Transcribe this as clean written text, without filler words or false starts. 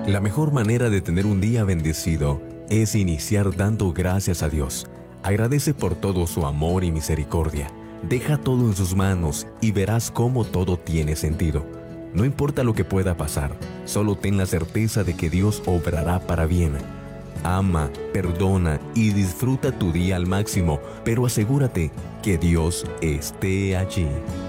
La mejor manera de tener un día bendecido es iniciar dando gracias a Dios. Agradece por todo su amor y misericordia. Deja todo en sus manos y verás cómo todo tiene sentido. No importa lo que pueda pasar, solo ten la certeza de que Dios obrará para bien. Ama, perdona y disfruta tu día al máximo, pero asegúrate que Dios esté allí.